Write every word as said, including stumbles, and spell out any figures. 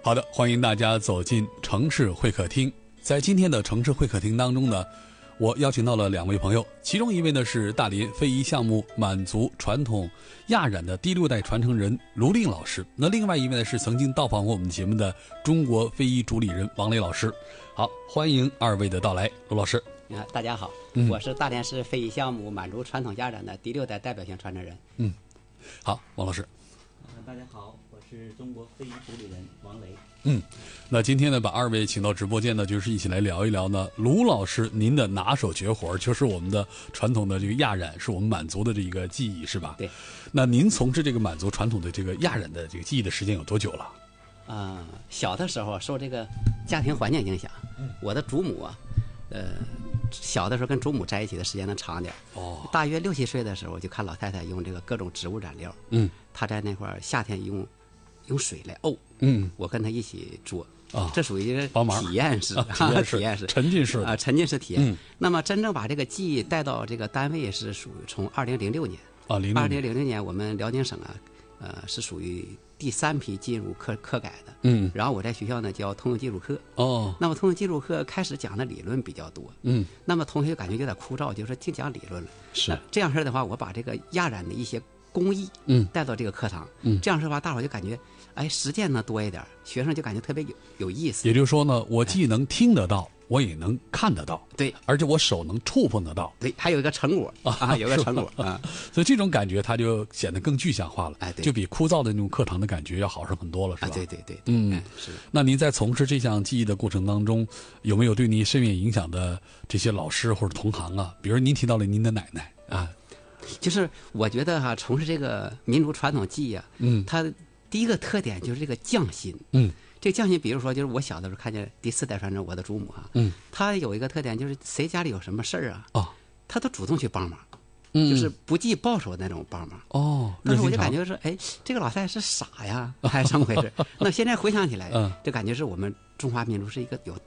好的，欢迎大家走进城市会客厅。在今天的城市会客厅当中呢，我邀请到了两位朋友，其中一位呢是大连非遗项目满族传统亚染的第六代传承人卢令老师，那另外一位呢是曾经到访过我们节目的中国非遗主理人王雷老师。好，欢迎二位的到来。卢老师， 啊，大家好， 嗯、 我是大连市非遗项目满族传统亚染的第六代代表性传承人。 嗯，好，王老师。 呃、大家好，我是中国非遗主理人王雷。 嗯，那今天呢，把二位请到直播间呢，就是一起来聊一聊呢，卢老师您的拿手绝活就是我们的传统的这个亚染，是我们满族的这个技艺，是吧？ 对。 那您从事这个满族传统的这个亚染的这个技艺的时间有多久了？ 啊、呃，小的时候受这个家庭环境影响，嗯、我的祖母啊，呃，小的时候跟祖母在一起的时间能长点。哦。大约六七岁的时候，我就看老太太用这个各种植物染料。嗯。她在那块儿夏天用。用水来沤，嗯，我跟他一起做啊，这属于帮忙体验式， 啊、体验式、 体验式、 沉浸式啊，沉浸式体验。 嗯， 那么真正把这个技艺带到这个单位是属于从二零零六年啊，零二零零六年我们辽宁省啊，呃，是属于第三批进入课课改的。嗯，然后我在学校呢教通用技术课。哦，那么通用技术课开始讲的理论比较多。嗯，那么同学感觉有点枯燥，就是净讲理论了。 是这样式的话，我把这个亚染的一些工艺，嗯，带到这个课堂，嗯，这样式的话，大伙就感觉。哎，实践呢多一点，学生就感觉特别有有意思。 也就是说呢，我既能听得到，哎、我也能看得到， 对， 而且我手能触碰得到， 对，还有一个成果啊，有个成果啊， 所以这种感觉它就显得更具象化了， 哎，对， 就比枯燥的那种课堂的感觉要好上很多了，是吧？ 啊、对对对， 嗯， 哎、是。 那您在从事这项技艺的过程当中，有没有对您深远影响的这些老师或者同行啊？比如您提到了您的奶奶啊， 就是我觉得哈、啊，从事这个民族传统技艺啊，嗯，它。第一个特点就是这个匠心，嗯，这个匠心，比如说，就是我小的时候看见第四代传承我的祖母啊，嗯，他有一个特点就是谁家里有什么事儿啊，哦，他都主动去帮忙，嗯，就是不计报酬那种帮忙，哦，但是我就感觉说，哎，这个老太太是傻呀，还是怎么回事？那现在回想起来，嗯，就感觉是我们中华民族是一个有